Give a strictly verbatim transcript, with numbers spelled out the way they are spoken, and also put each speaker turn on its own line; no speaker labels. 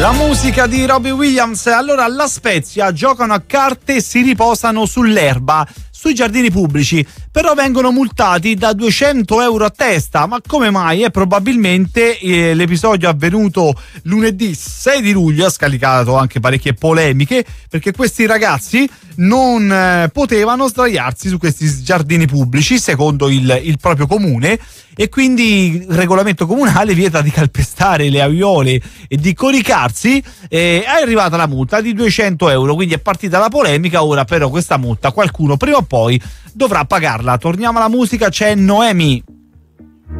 La musica di Robbie Williams. Allora, alla Spezia giocano a carte e si riposano sull'erba sui giardini pubblici, però vengono multati da duecento euro a testa. Ma come mai? Eh, probabilmente eh, l'episodio avvenuto lunedì sei di luglio ha scaricato anche parecchie polemiche, perché questi ragazzi non eh, potevano sdraiarsi su questi giardini pubblici secondo il, il proprio comune, e quindi il regolamento comunale vieta di calpestare le aiuole e di coricarsi. Eh, è arrivata la multa di duecento euro, quindi è partita la polemica. Ora però questa multa qualcuno prima o poi dovrà pagarla. Torniamo alla musica, c'è Noemi.